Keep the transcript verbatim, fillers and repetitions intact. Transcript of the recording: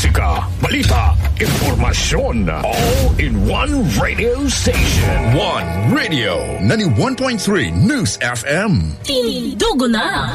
musika, balita, impormasyon. All in one radio station. One Radio. ninety-one point three News F M. Tindugo na.